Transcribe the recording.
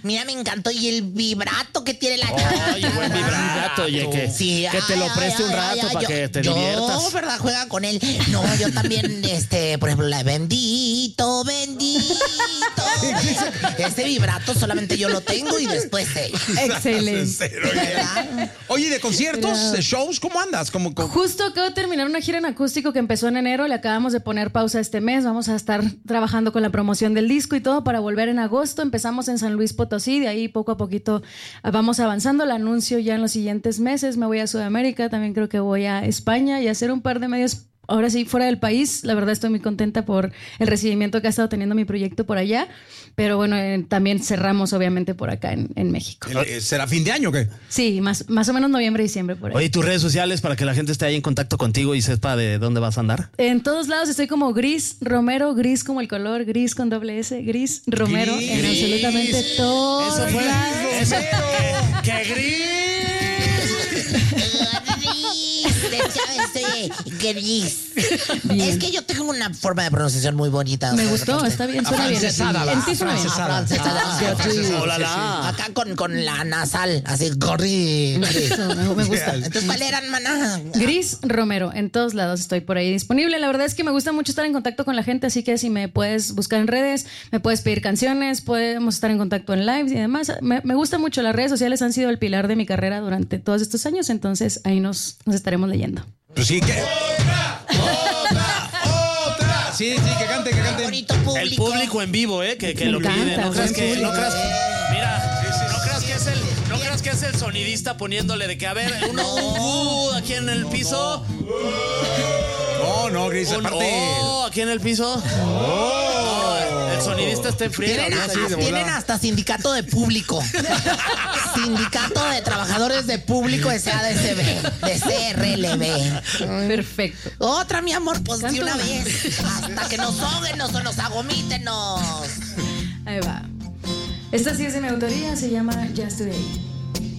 Mira, me encantó. Y el vibrato que tiene la Oye, buen vibrato, oye, que te lo preste un rato para que te diviertas. No, ¿verdad? Juega con él. No, yo también, por ejemplo, la bendito, bendito. Este vibrato solamente yo lo tengo y después ella. Excelente. Oye, ¿de conciertos, de shows? ¿Cómo andas? Justo acabo de terminar una gira en acústico que empezó en enero. Le acabamos de poner pausa este mes. Vamos a estar trabajando con la promoción del disco y todo para volver en agosto. Empezamos en San Luis Potosí. De ahí poco a poquito vamos avanzando. El anuncio ya en los siguientes meses. Me voy a Sudamérica. También creo que voy a España y a hacer un par de medios. Ahora sí, fuera del país. La verdad estoy muy contenta por el recibimiento que ha estado teniendo mi proyecto por allá. Pero bueno, también cerramos obviamente por acá en México. ¿Será fin de año o qué? Sí, más o menos noviembre, diciembre por ahí. Oye, tus redes sociales para que la gente esté ahí en contacto contigo y sepa de dónde vas a andar. En todos lados estoy como Gris Romero, gris como el color, gris con doble S, Gris Romero, en absolutamente todos lados. Eso, que gris. Gris. Es que yo tengo una forma de pronunciación muy bonita. Me gustó, está bien, suena bien. En ti suena bien. Hola. Acá con la nasal, así, gris. Eso, me gusta. Entonces, ¿cuál eran, maná? Gris Romero, en todos lados estoy por ahí disponible. La verdad es que me gusta mucho estar en contacto con la gente, así que si me puedes buscar en redes, me puedes pedir canciones, podemos estar en contacto en lives y demás. Me gusta mucho, las redes sociales han sido el pilar de mi carrera durante todos estos años, entonces ahí nos estaremos leyendo. Pues sí, que... ¡Otra! Sí, que cante. Bonito público. El público en vivo, que lo pide. No creas que es el sonidista poniéndole de que, a ver, aquí en el piso. No, Gris, aparte. Aquí en el piso. El sonidista está en frío. Tienen hasta sindicato de público. Sindicato de trabajadores de público SADCB, de CRLB. Perfecto. Otra, mi amor, pues de una vez. Hasta que nos óguenos o nos agomítenos. Ahí va. Esta sí es de mi autoría, se llama Just Today.